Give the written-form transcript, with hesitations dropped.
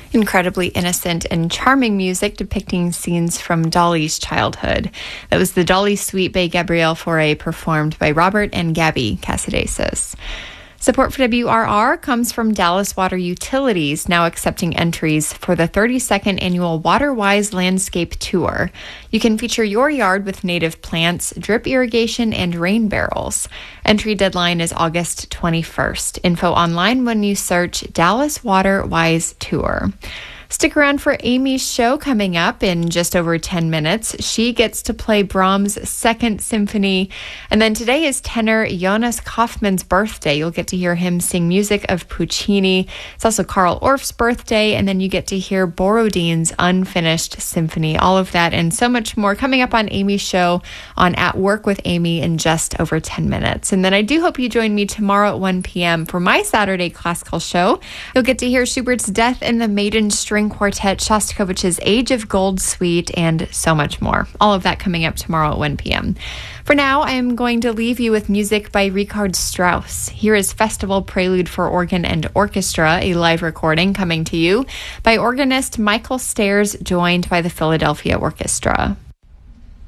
Incredibly innocent and charming music depicting scenes from Dolly's childhood. That was the Dolly Suite by Gabrielle Fauré, performed by Robert and Gabby Casadesus. Support for WRR comes from Dallas Water Utilities, now accepting entries for the 32nd annual WaterWise Landscape Tour. You can feature your yard with native plants, drip irrigation, and rain barrels. Entry deadline is August 21st. Info online when you search Dallas WaterWise Tour. Stick around for Amy's show coming up in just over 10 minutes. She gets to play Brahms' Second Symphony. And then today is tenor Jonas Kaufmann's birthday. You'll get to hear him sing music of Puccini. It's also Carl Orff's birthday. And then you get to hear Borodin's Unfinished Symphony. All of that and so much more coming up on Amy's show on At Work with Amy in just over 10 minutes. And then I do hope you join me tomorrow at 1 p.m. for my Saturday classical show. You'll get to hear Schubert's Death in the Maiden String Quartet, Shostakovich's Age of Gold Suite, and so much more. All of that coming up tomorrow at 1 p.m. For now, I am going to leave you with music by Richard Strauss. Here is Festival Prelude for Organ and Orchestra, a live recording coming to you by organist Michael Stairs, joined by the Philadelphia Orchestra.